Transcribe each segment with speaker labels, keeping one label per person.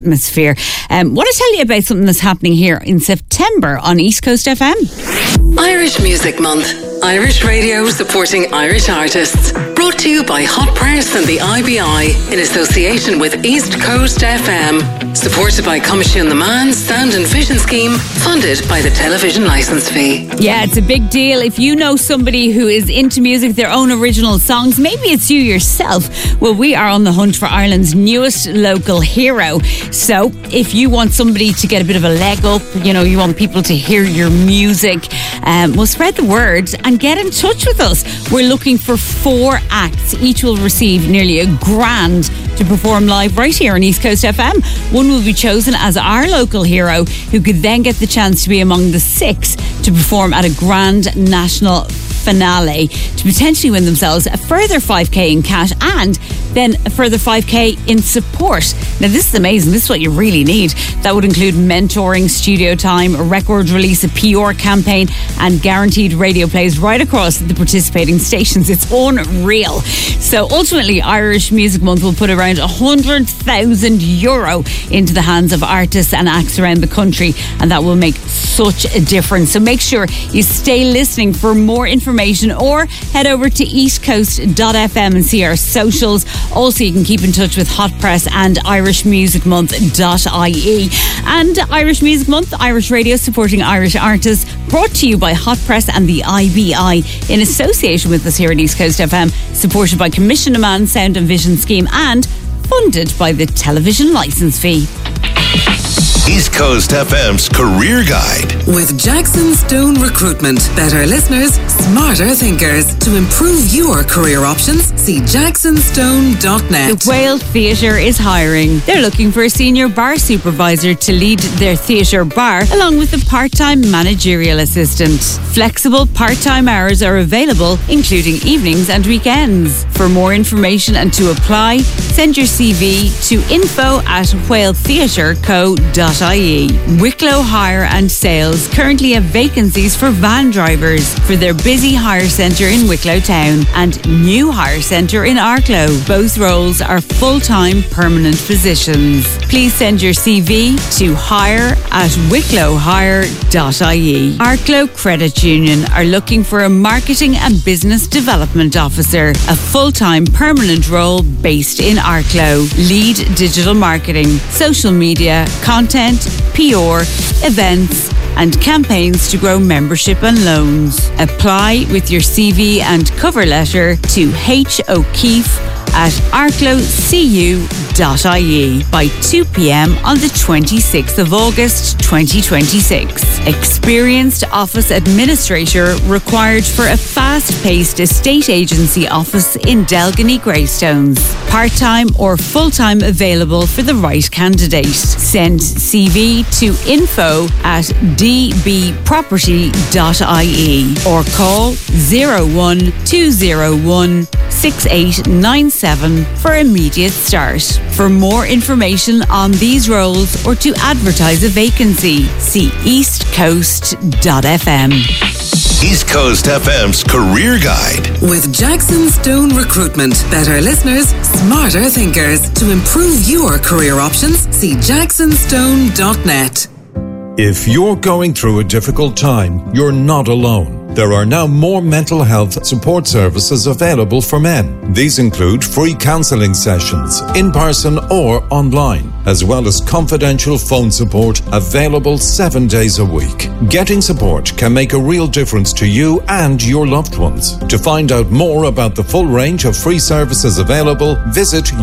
Speaker 1: atmosphere. Want to tell you about something that's happening here in September on East Coast FM.
Speaker 2: Irish Music Month. Irish Radio supporting Irish artists. Brought to you by Hot Press and the IBI in association with East Coast FM. Supported by Coimisiún na Meán Sound and Vision Scheme. Funded by the television licence fee.
Speaker 1: Yeah, it's a big deal. If you know somebody who is into music, their own original songs, maybe it's you yourself. Well, we are on the hunt for Ireland's newest local hero. So if you want somebody to get a bit of a leg up, you want people to hear your music, well, spread the word and get in touch with us. We're looking for 4 acts. Each will receive nearly $1,000 to perform live right here on East Coast FM. One will be chosen as our local hero, who could then get the chance to be among the 6 to perform at a grand national finale to potentially win themselves a further 5k in cash and then a further 5k in support. Now this is amazing. This is what you really need. That would include mentoring, studio time, a record release, a PR campaign and guaranteed radio plays right across the participating stations. It's unreal. So ultimately Irish Music Month will put around €100,000 into the hands of artists and acts around the country, and that will make such a difference. So make sure you stay listening for more information or head over to eastcoast.fm and see our socials. Also, you can keep in touch with Hot Press and irishmusicmonth.ie. And Irish Music Month, Irish Radio supporting Irish artists, brought to you by Hot Press and the IBI in association with us here at East Coast FM, supported by Coimisiún na Meán Sound and Vision Scheme and funded by the television licence fee.
Speaker 3: East Coast FM's Career Guide.
Speaker 2: With Jackson Stone Recruitment. Better listeners, smarter thinkers. To improve your career options, see jacksonstone.net.
Speaker 1: The Whale Theatre is hiring. They're looking for a senior bar supervisor to lead their theatre bar, along with a part-time managerial assistant. Flexible part-time hours are available, including evenings and weekends. For more information and to apply, send your CV to info@whaletheatreco.ie. Wicklow Hire and Sales currently have vacancies for van drivers for their busy hire centre in Wicklow Town and new hire centre in Arklow. Both roles are full-time permanent positions. Please send your CV to hire@wicklowhire.ie. Arklow Credit Union are looking for a marketing and business development officer, a full-time permanent role based in Arklow. Lead digital marketing, social media, content, PR, events and campaigns to grow membership and loans. Apply with your CV and cover letter to hokeefe@arklowcu.ie by 2 p.m. on the 26th of August 2026. Experienced office administrator required for a fast-paced estate agency office in Delgany Greystones. Part-time or full-time available for the right candidate. Send CV to info@dbproperty.ie or call 01201 6897 for immediate start. For more information on these roles or to advertise a vacancy, see eastcoast.fm.
Speaker 3: East Coast FM's Career Guide.
Speaker 2: With Jackson Stone Recruitment. Better listeners, smarter thinkers. To improve your career options, see jacksonstone.net.
Speaker 4: If you're going through a difficult time, you're not alone. There are now more mental health support services available for men. These include free counselling sessions, in person or online, as well as confidential phone support available 7 days a week. Getting support can make a real difference to you and your loved ones. To find out more about the full range of free services available, visit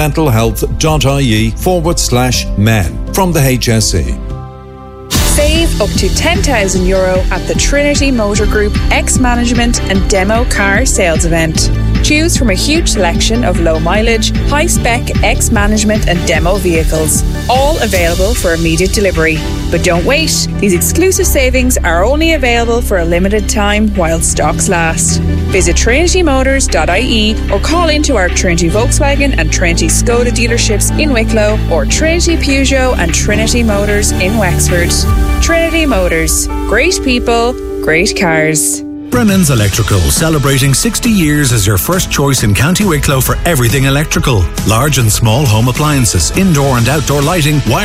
Speaker 4: yourmentalhealth.ie/men from the HSE.
Speaker 5: Save up to €10,000 at the Trinity Motor Group X-Management and Demo Car Sales Event. Choose from a huge selection of low mileage, high spec X-Management and demo vehicles, all available for immediate delivery. But don't wait, these exclusive savings are only available for a limited time while stocks last. Visit trinitymotors.ie or call into our Trinity Volkswagen and Trinity Skoda dealerships in Wicklow or Trinity Peugeot and Trinity Motors in Wexford. Trinity Motors. Great people, great cars.
Speaker 6: Brennan's Electrical, celebrating 60 years as your first choice in County Wicklow for everything electrical. Large and small home appliances, indoor and outdoor lighting,